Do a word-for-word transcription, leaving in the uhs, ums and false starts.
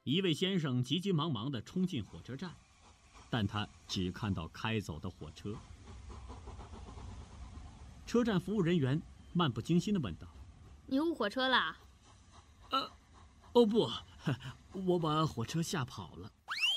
一位先生急急忙忙地冲进火车站，但他只看到开走的火车。车站服务人员漫不经心地问道：“ 你误火车啦？”“ 呃，哦不，我把火车吓跑了。”